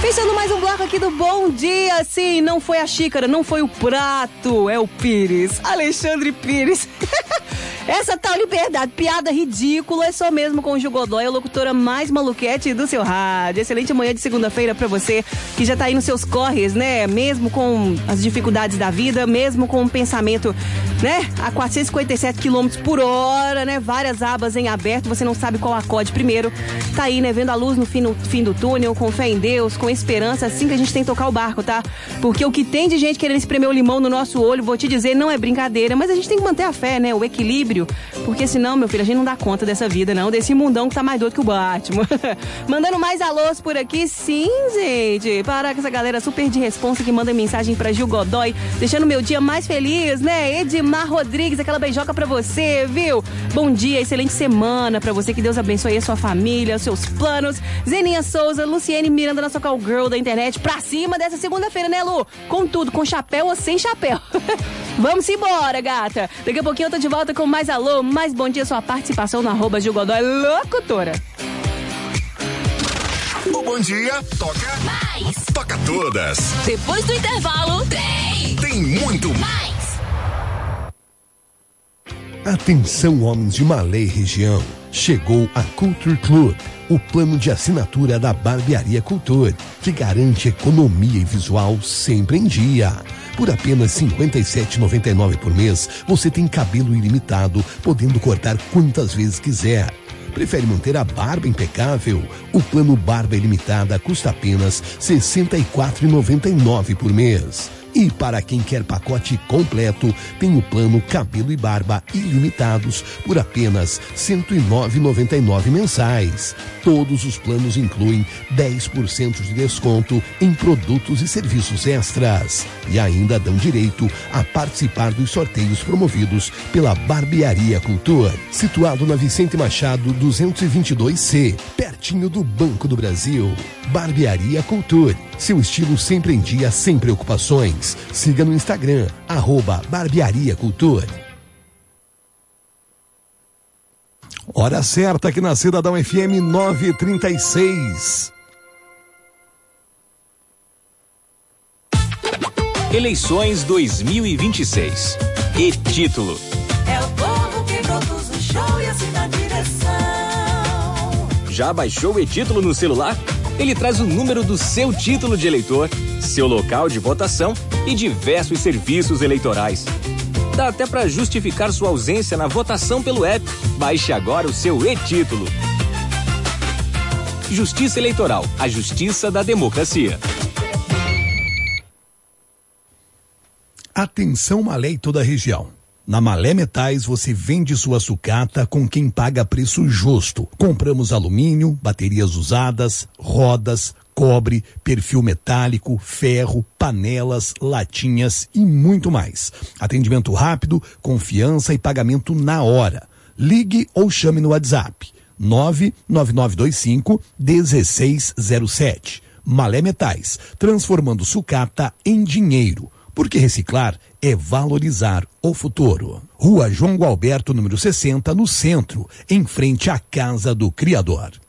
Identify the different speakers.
Speaker 1: Fechando mais um bloco aqui do Bom Dia. Sim, não foi a xícara, não foi o prato, é o Pires, Alexandre Pires. Essa tal liberdade, piada ridícula, é só mesmo com o Gil Godoy, a locutora mais maluquete do seu rádio. Excelente manhã de segunda-feira pra você que já tá aí nos seus corres, né? Mesmo com as dificuldades da vida, mesmo com um pensamento, né? A 457 km por hora, né? Várias abas em aberto, você não sabe qual acorde primeiro. Tá aí, né? Vendo a luz no fim do túnel, com fé em Deus, com esperança, assim que a gente tem que tocar o barco, tá? Porque o que tem de gente querendo espremer o limão no nosso olho, vou te dizer, não é brincadeira, mas a gente tem que manter a fé, né? O equilíbrio. Porque senão, meu filho, a gente não dá conta dessa vida, não. Desse mundão que tá mais doido que o Batman. Mandando mais alôs por aqui, sim, gente. Para com essa galera super de responsa que manda mensagem pra Gil Godoy, deixando meu dia mais feliz, né? Edmar Rodrigues, aquela beijoca pra você, viu? Bom dia, excelente semana pra você. Que Deus abençoe a sua família, os seus planos. Zeninha Souza, Luciene Miranda, nossa call girl da internet. Pra cima dessa segunda-feira, né, Lu? Com tudo, com chapéu ou sem chapéu. Vamos embora, gata. Daqui a pouquinho eu tô de volta com mais alô, mais bom dia, sua participação no @Gil Godoy locutora.
Speaker 2: O Bom Dia toca mais. Toca todas.
Speaker 3: Depois do intervalo,
Speaker 2: tem muito
Speaker 3: mais.
Speaker 4: Atenção, homens de Malé região. Chegou a Culture Club, o plano de assinatura da Barbearia Culture, que garante economia e visual sempre em dia. Por apenas R$ 57,99 por mês, você tem cabelo ilimitado, podendo cortar quantas vezes quiser. Prefere manter a barba impecável? O plano Barba Ilimitada custa apenas R$ 64,99 por mês. E para quem quer pacote completo, tem o plano Cabelo e Barba Ilimitados por apenas R$ 109,99 mensais. Todos os planos incluem 10% de desconto em produtos e serviços extras. E ainda dão direito a participar dos sorteios promovidos pela Barbearia Culture, situado na Vicente Machado 222C, pertinho do Banco do Brasil. Barbearia Culture, seu estilo sempre em dia, sem preocupações. Siga no Instagram, @Barbearia Culture. Hora certa aqui na Cidadão FM 9:36.
Speaker 5: Eleições 2026. E-título.
Speaker 6: É o povo que produz o show e assina a direção.
Speaker 5: Já baixou o e-título no celular? Ele traz o número do seu título de eleitor, seu local de votação e diversos serviços eleitorais. Dá até para justificar sua ausência na votação pelo app. Baixe agora o seu e-título. Justiça Eleitoral, a justiça da democracia.
Speaker 4: Atenção, Malé e toda a região. Na Malé Metais você vende sua sucata com quem paga preço justo. Compramos alumínio, baterias usadas, rodas, cobre, perfil metálico, ferro, panelas, latinhas e muito mais. Atendimento rápido, confiança e pagamento na hora. Ligue ou chame no WhatsApp 99925-1607. Malé Metais, transformando sucata em dinheiro. Porque reciclar é valorizar o futuro. Rua João Gualberto, número 60, no centro, em frente à Casa do Criador.